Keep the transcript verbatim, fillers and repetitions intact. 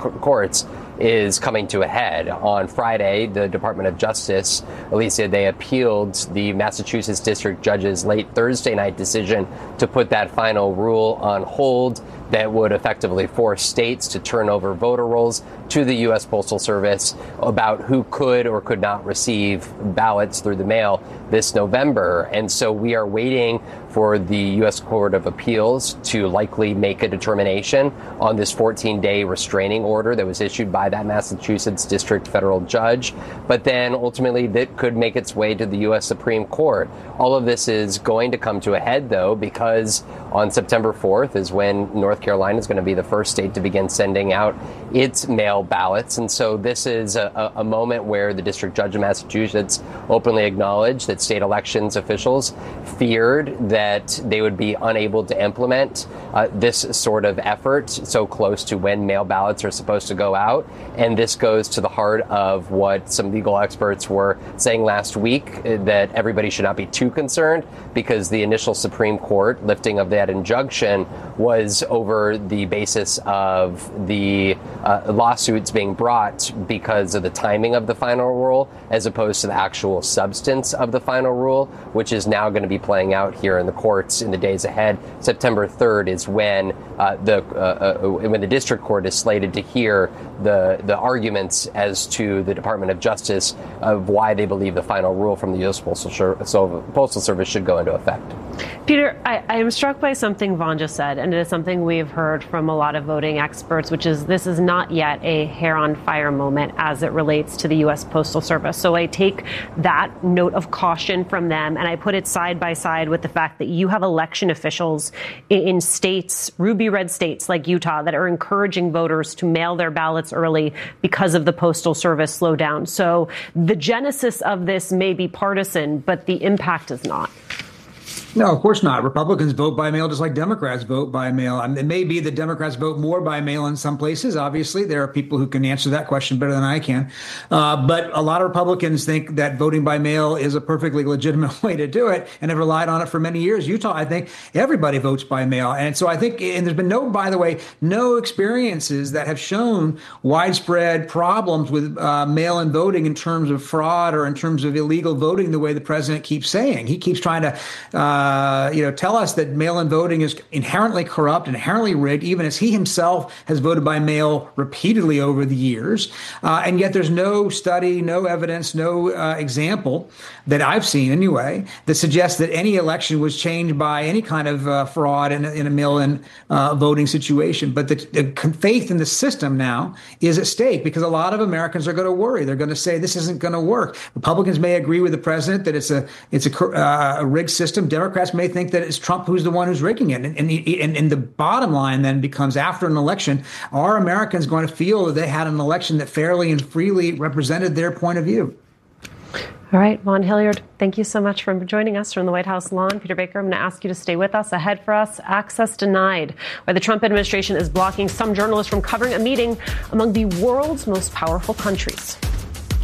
courts is coming to a head. On Friday, the Department of Justice, Alicia, they appealed the Massachusetts district judge's late Thursday night decision to put that final rule on hold that would effectively force states to turn over voter rolls to the U S Postal Service about who could or could not receive ballots through the mail this November. And so we are waiting for the U S Court of Appeals to likely make a determination on this fourteen-day restraining order that was issued by that Massachusetts district federal judge. But then ultimately that could make its way to the U S Supreme Court. All of this is going to come to a head, though, because on September fourth is when North Carolina is going to be the first state to begin sending out its mail ballots. And so this is a, a moment where the district judge of Massachusetts openly acknowledged that state elections officials feared that they would be unable to implement uh, this sort of effort so close to when mail ballots are supposed to go out. And this goes to the heart of what some legal experts were saying last week, that everybody should not be too concerned because the initial Supreme Court lifting of that injunction was over the basis of the uh, lawsuits being brought because of the timing of the final rule as opposed to the actual substance of the final rule, which is now going to be playing out here in the courts in the days ahead. September third is when uh, the uh, uh, when the district court is slated to hear the the arguments as to the Department of Justice of why they believe the final rule from the U S Postal, Postal Service should go into effect. Peter, I, I am struck by something Vaughn just said, and it is something we've heard from a lot of voting experts, which is this is not yet a hair on fire moment as it relates to the U S Postal Service. So I take that note of caution from them and I put it side by side with the fact that you have election officials in states, ruby red states like Utah, that are encouraging voters to mail their ballots early because of the Postal Service slowdown. So the genesis of this may be partisan, but the impact is not. No, of course not. Republicans vote by mail just like Democrats vote by mail. I mean, it may be that Democrats vote more by mail in some places. Obviously, there are people who can answer that question better than I can. Uh, but a lot of Republicans think that voting by mail is a perfectly legitimate way to do it and have relied on it for many years. Utah, I think everybody votes by mail. And so I think, and there's been no, by the way, no experiences that have shown widespread problems with uh, mail-in voting in terms of fraud or in terms of illegal voting the way the president keeps saying. He keeps trying to uh, Uh, you know, tell us that mail-in voting is inherently corrupt, inherently rigged, even as he himself has voted by mail repeatedly over the years. Uh, and yet there's no study, no evidence, no uh, example that I've seen anyway that suggests that any election was changed by any kind of uh, fraud in a, in a mail-in uh, voting situation. But the, the faith in the system now is at stake because a lot of Americans are going to worry. They're going to say this isn't going to work. Republicans may agree with the president that it's a it's a, uh, a rigged system. Democrats may think that it's Trump who's the one who's rigging it. And, and, and, and the bottom line then becomes, after an election, are Americans going to feel that they had an election that fairly and freely represented their point of view? All right, Vaughn Hilliard, thank you so much for joining us from the White House lawn. Peter Baker, I'm going to ask you to stay with us. Ahead for us, access denied, why the Trump administration is blocking some journalists from covering a meeting among the world's most powerful countries.